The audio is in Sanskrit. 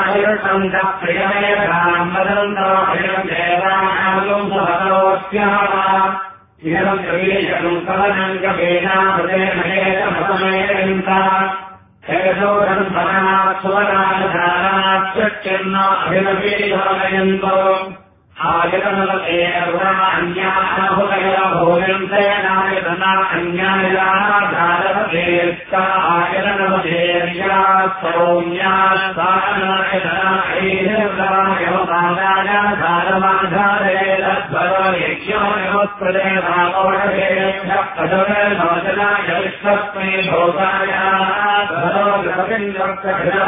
आयुषम् च प्रियमेधाम् वदन्तो अयम् देवानागुम् सहरोस्याः इदम् वीर्यम् कवनम् च वेदामृतेमहेतमतमेयन्त हेदोरम् परात् सुवराधारात् सृष्टिर्न अभिनवीधारयन्तो आयतनवते अन्याहुतयभोजन्ते नायतना अन्यायाधारवतेष्टा आयतनवतेर्या सौम्या सायनयधारमाधारयेदध्वरयज्ञोऽस्पदे भावोषेभ्यः पदवेर्भवचनाय विश्वस्मै भोगाय